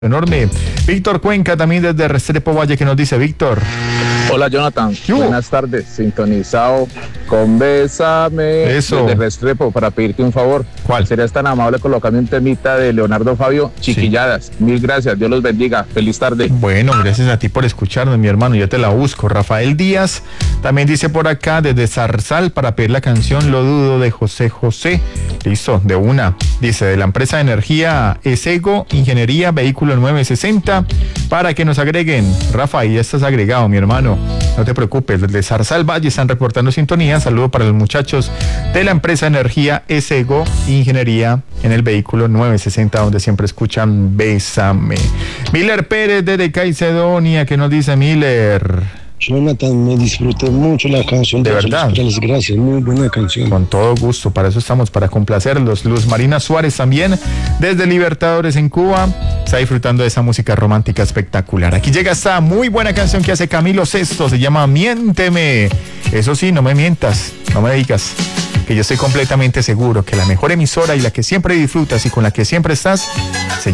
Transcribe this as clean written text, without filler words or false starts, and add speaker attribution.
Speaker 1: Enorme. Víctor Cuenca también desde Restrepo Valle, que nos dice Víctor.
Speaker 2: Hola Jonathan, buenas tardes, sintonizado con Bésame
Speaker 1: Eso.
Speaker 2: desde Restrepo para pedirte un favor.
Speaker 1: ¿Cuál?
Speaker 2: ¿Serías tan amable colocarme un temita de Leonardo Fabio, Chiquilladas? Sí. Mil gracias, Dios los bendiga, feliz tarde.
Speaker 1: Bueno, gracias a ti por escucharnos, mi hermano, ya te la busco. Rafael Díaz también dice por acá desde Zarzal para pedir la canción Lo Dudo de José José. Listo, de una. Dice de la empresa de energía ESEGO, Ingeniería Vehículo 960, para que nos agreguen. Rafa, ya estás agregado, mi hermano. No te preocupes, desde Zarzal Valle están reportando sintonía. Saludo para los muchachos de la empresa de energía ESEGO, Ingeniería en el Vehículo 960, donde siempre escuchan Bésame. Miller Pérez desde Caicedonia, ¿qué nos dice Miller?
Speaker 3: Jonathan, me disfruté mucho la canción.
Speaker 1: ¿De verdad?
Speaker 3: Gracias, muy buena canción.
Speaker 1: Con todo gusto, para eso estamos, para complacerlos. Luz Marina Suárez también, desde Libertadores en Cuba, está disfrutando de esa música romántica espectacular. Aquí llega esta muy buena canción que hace Camilo Sesto, se llama Miénteme. Eso sí, no me mientas, no me digas, que yo estoy completamente seguro que la mejor emisora y la que siempre disfrutas y con la que siempre estás, se